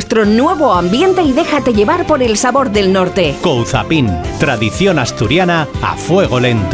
nuestro nuevo ambiente y déjate llevar por el sabor del norte. Couzapin, tradición asturiana a fuego lento.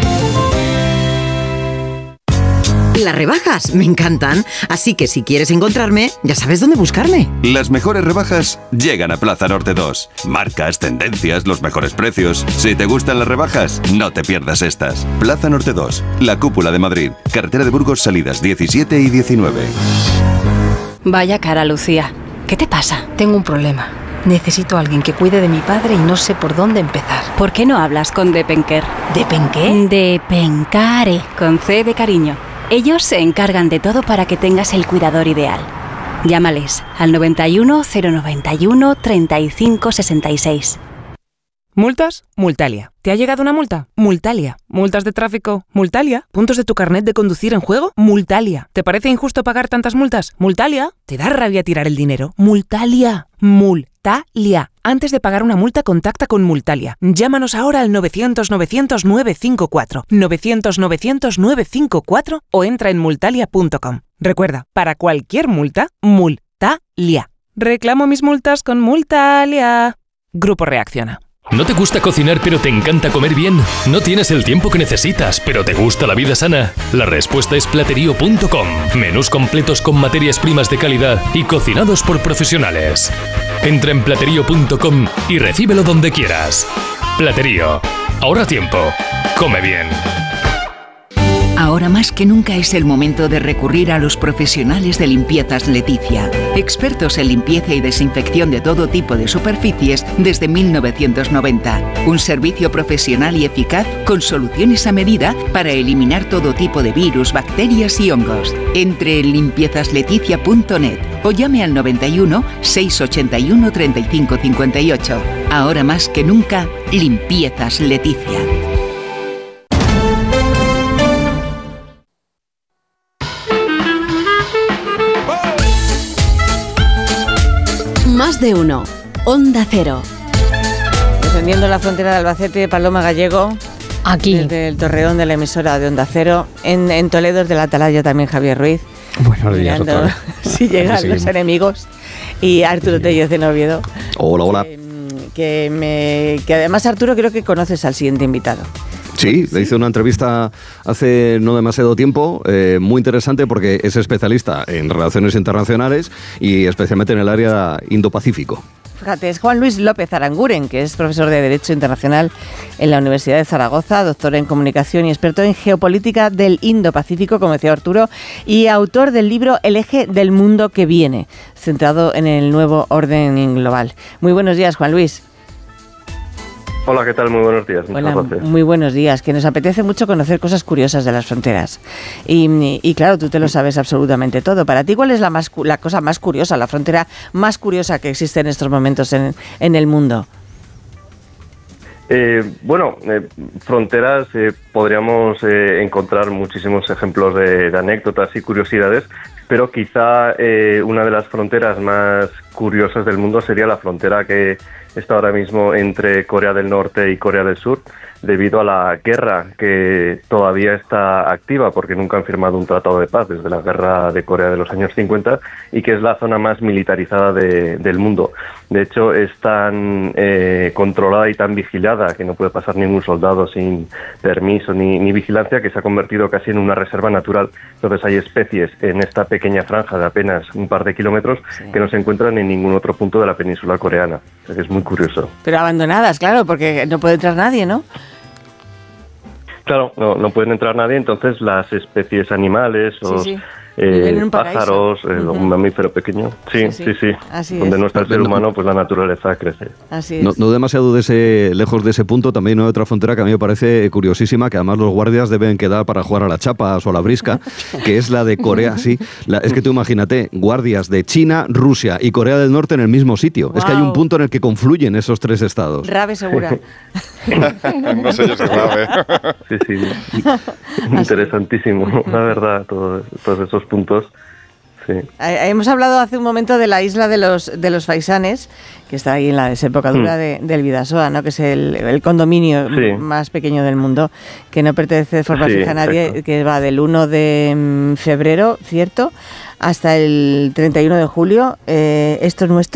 Las rebajas me encantan, así que si quieres encontrarme, ya sabes dónde buscarme. Las mejores rebajas llegan a Plaza Norte 2. Marcas, tendencias, los mejores precios. Si te gustan las rebajas, no te pierdas estas. Plaza Norte 2, la cúpula de Madrid. Carretera de Burgos, salidas 17 y 19. Vaya cara, Lucía. ¿Qué te pasa? Tengo un problema. Necesito a alguien que cuide de mi padre y no sé por dónde empezar. ¿Por qué no hablas con Depenker? ¿Depenqué? Depencare, con C de cariño. Ellos se encargan de todo para que tengas el cuidador ideal. Llámales al 91 091 35 66. ¿Multas? Multalia. ¿Te ha llegado una multa? Multalia. ¿Multas de tráfico? Multalia. ¿Puntos de tu carnet de conducir en juego? Multalia. ¿Te parece injusto pagar tantas multas? Multalia. ¿Te da rabia tirar el dinero? Multalia. Multalia. Antes de pagar una multa, contacta con Multalia. Llámanos ahora al 900-900-954, 900-900-954 o entra en multalia.com. Recuerda, para cualquier multa, Multalia. Reclamo mis multas con Multalia. Grupo Reacciona. ¿No te gusta cocinar pero te encanta comer bien? ¿No tienes el tiempo que necesitas pero te gusta la vida sana? La respuesta es Platerío.com. Menús completos con materias primas de calidad y cocinados por profesionales. Entra en Platerío.com y recíbelo donde quieras. Platerío. Ahorra tiempo. Come bien. Ahora más que nunca es el momento de recurrir a los profesionales de Limpiezas Leticia. Expertos en limpieza y desinfección de todo tipo de superficies desde 1990. Un servicio profesional y eficaz con soluciones a medida para eliminar todo tipo de virus, bacterias y hongos. Entre en limpiezasLeticia.net o llame al 91 681 35 58. Ahora más que nunca, Limpiezas Leticia. Más de uno. Onda Cero. Defendiendo la frontera de Albacete, Paloma Gallego. Aquí. Desde el Torreón de la emisora de Onda Cero. En Toledo, desde la Atalaya, también Javier Ruiz. Buenos días, doctor. Si llegan los enemigos. Y Arturo Tellez de Oviedo. Hola, hola. Que además, Arturo, creo que conoces al siguiente invitado. Sí, le hice una entrevista hace no demasiado tiempo, muy interesante porque es especialista en relaciones internacionales y especialmente en el área Indo-Pacífico. Fíjate, es Juan Luis López Aranguren, que es profesor de Derecho Internacional en la Universidad de Zaragoza, doctor en Comunicación y experto en Geopolítica del Indo-Pacífico, como decía Arturo, y autor del libro El eje del mundo que viene, centrado en el nuevo orden global. Muy buenos días, Juan Luis. Hola, ¿qué tal? Muy buenos días. Muchas gracias. Muy buenos días, que nos apetece mucho conocer cosas curiosas de las fronteras. Y claro, tú te lo sabes absolutamente todo. Para ti, ¿cuál es la cosa más curiosa, la frontera más curiosa que existe en estos momentos en el mundo? Fronteras, podríamos encontrar muchísimos ejemplos de anécdotas y curiosidades, pero quizá una de las fronteras más curiosas del mundo sería la frontera que está ahora mismo entre Corea del Norte y Corea del Sur, debido a la guerra que todavía está activa, porque nunca han firmado un tratado de paz desde la guerra de Corea de los años 50, y que es la zona más militarizada del mundo. De hecho, es tan controlada y tan vigilada que no puede pasar ningún soldado sin permiso ni vigilancia, que se ha convertido casi en una reserva natural. Entonces hay especies en esta pequeña franja de apenas un par de kilómetros que no se encuentran en ningún otro punto de la península coreana. O sea, que es muy curioso. Pero abandonadas, claro, porque no puede entrar nadie, ¿no? Claro, no pueden entrar nadie, entonces las especies animales, pájaros, un mamífero pequeño. Sí. Donde no está el ser humano, pues la naturaleza crece. Así es. No demasiado lejos de ese punto, también hay otra frontera que a mí me parece curiosísima, que además los guardias deben quedar para jugar a las chapas o a la brisca, que es la de Corea, es que tú imagínate, guardias de China, Rusia y Corea del Norte en el mismo sitio. Wow. Es que hay un punto en el que confluyen esos tres estados. Rave segura. No sé yo si rave. Sí. Interesantísimo, la verdad, todos esos puntos. Sí. Hemos hablado hace un momento de la isla de los Faisanes, que está ahí en la desembocadura del Bidasoa, ¿no? Que es el condominio más pequeño del mundo, que no pertenece de forma fija a nadie, exacto. Que va del 1 de febrero, ¿cierto?, hasta el 31 de julio. ¿Esto es nuestro?